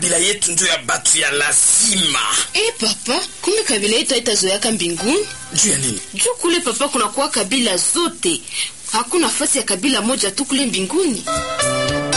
kabila yetu ndio ya batu ya lazima. Papa, kumbe kabila yetu haitazoeaka mbinguni? Juu ya nini? Juu kule papa kuna kuwa kabila zote. Hakuna nafasi ya kabila moja tu kule mbinguni.